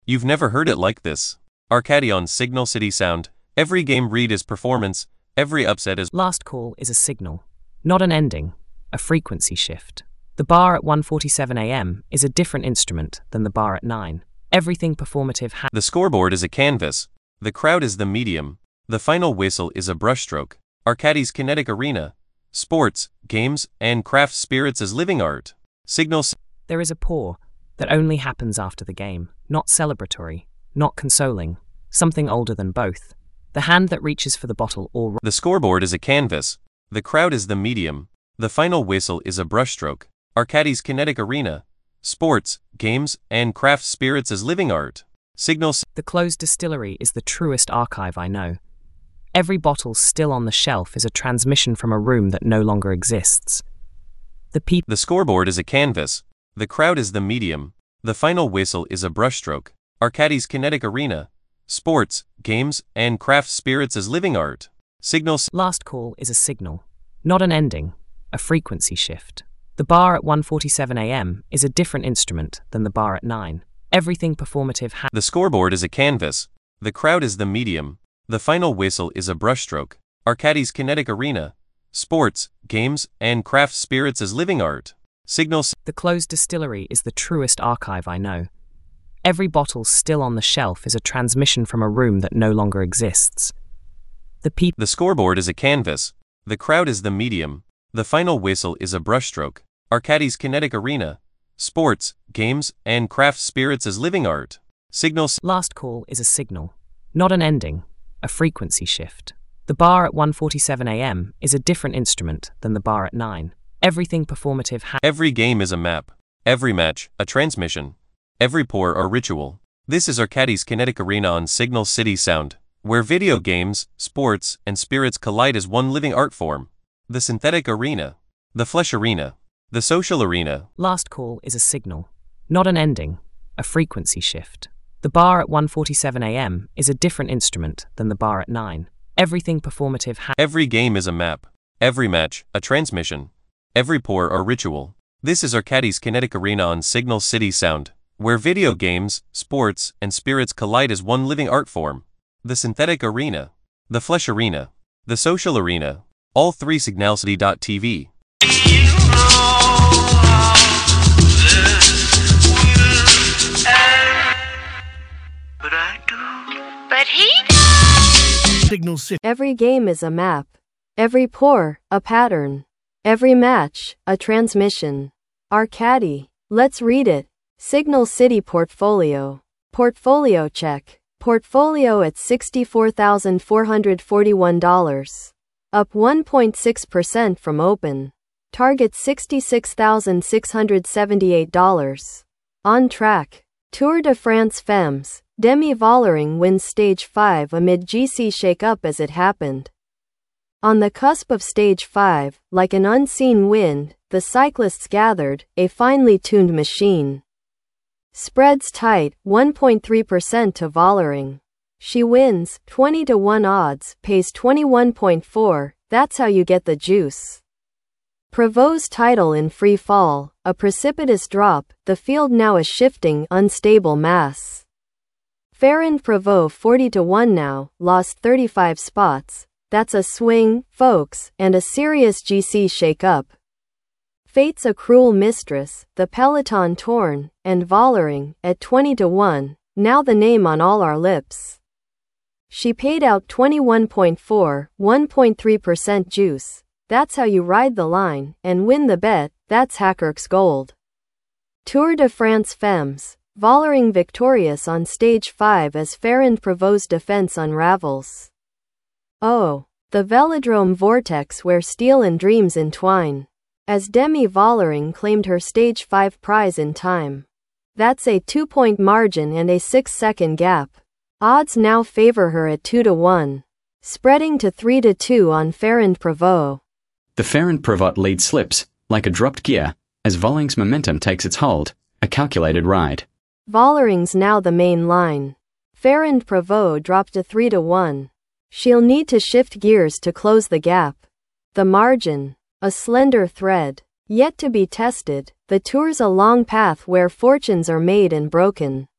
You've never heard it like this. Arcady on Signal City Sound. Every game read is performance, every upset is... Last call is a signal, not an ending, a frequency shift. The bar at 1:47 a.m. is a different instrument than the bar at 9. Everything performative The scoreboard is a canvas. The crowd is the medium. The final whistle is a brushstroke. Arcady's kinetic arena. Sports, games, and craft spirits as living art. Signals. There is a pour that only happens after the game, not celebratory, not consoling, something older than both. The hand that reaches for the bottle or... The scoreboard is a canvas. The crowd is the medium. The final whistle is a brushstroke. Arcady's kinetic arena. Sports, games, and craft spirits as living art. Signals. The closed distillery is the truest archive I know. Every bottle still on the shelf is a transmission from a room that no longer exists. The scoreboard is a canvas. The crowd is the medium. The final whistle is a brushstroke. Arcady's kinetic arena. Sports, games, and craft spirits as living art. Signals. Last call is a signal, not an ending, a frequency shift. The bar at 1:47 a.m. is a different instrument than the bar at 9. Everything performative The scoreboard is a canvas. The crowd is the medium. The final whistle is a brushstroke. Arcady's kinetic arena. Sports, games, and craft spirits as living art. Signals. The closed distillery is the truest archive I know. Every bottle still on the shelf is a transmission from a room that no longer exists. The scoreboard is a canvas. The crowd is the medium. The final whistle is a brushstroke. Arcady's kinetic arena. Sports, games, and craft spirits as living art. Signals. Last call is a signal, not an ending, a frequency shift. The bar at 1:47 a.m. is a different instrument than the bar at 9. Everything performative Every game is a map. Every match, a transmission. Every pour or ritual. This is Arcady's kinetic arena on Signal City Sound, where video games, sports, and spirits collide as one living art form. The synthetic arena. The flesh arena. The social arena. Last call is a signal, not an ending, a frequency shift. The bar at 1:47 a.m. is a different instrument than the bar at 9. Everything performative Every game is a map. Every match, a transmission. Every pour or ritual. This is Arcady's kinetic arena on Signal City Sound, where video games, sports, and spirits collide as one living art form. The synthetic arena. The flesh arena. The social arena. All three signalcity.tv. But he Signal City. Every game is a map. Every pour, a pattern. Every match, a transmission. Arcady. Let's read it. Signal City Portfolio. Portfolio check. Portfolio at $64,441. Up 1.6% from open. Target $66,678. On track. Tour de France Femmes. Demi Vollering wins Stage 5 amid GC shake-up as it happened. On the cusp of Stage 5, like an unseen wind, the cyclists gathered, a finely tuned machine. Spreads tight, 1.3% to Vollering. She wins, 20-1 odds, pays 21.4, that's how you get the juice. Prevost title in free fall, a precipitous drop, the field now a shifting, unstable mass. Ferrand Prevost 40-1 now, lost 35 spots. That's a swing, folks, and a serious GC shake-up. Fate's a cruel mistress, the peloton torn, and Vollering, at 20-1, now the name on all our lips. She paid out 21.4, 1.3% juice. That's how you ride the line, and win the bet, that's Hackerk's gold. Tour de France Femmes. Vollering victorious on Stage 5 as Ferrand Prevost's defense unravels. Oh, the velodrome vortex where steel and dreams entwine. As Demi Vollering claimed her Stage 5 prize in time. That's a 2-point margin and a 6-second gap. Odds now favor her at 2-1. Spreading to 3-2 on Ferrand Prevost. The Ferrand Prevost lead slips, like a dropped gear, as Vollering's momentum takes its hold, a calculated ride. Vollering's now the main line. Ferrand Prevost dropped to 3-1. She'll need to shift gears to close the gap. The margin, a slender thread, yet to be tested. The Tour's a long path where fortunes are made and broken.